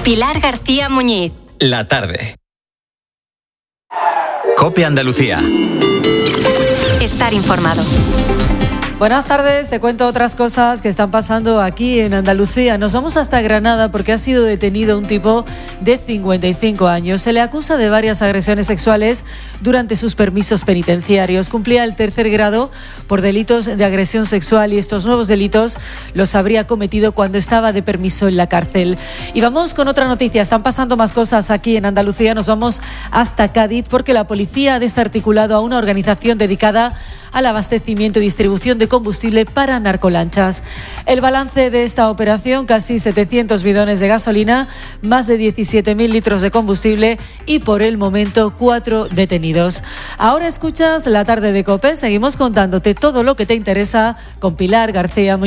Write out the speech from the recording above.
Pilar García Muñiz. La tarde. COPE Andalucía. Estar informado. Buenas tardes, te cuento otras cosas que están pasando aquí en Andalucía. Nos vamos hasta Granada porque ha sido detenido un tipo de 55 años. Se le acusa de varias agresiones sexuales durante sus permisos penitenciarios. Cumplía el 3er grado por delitos de agresión sexual y estos nuevos delitos los habría cometido cuando estaba de permiso en la cárcel. Y vamos con otra noticia. Están pasando más cosas aquí en Andalucía. Nos vamos hasta Cádiz porque la policía ha desarticulado a una organización dedicada al abastecimiento y distribución de combustible para narcolanchas. El balance de esta operación: casi 700 bidones de gasolina, más de 17.000 litros de combustible y por el momento 4 detenidos. Ahora escuchas La Tarde de COPE. Seguimos contándote todo lo que te interesa con Pilar García Muñiz.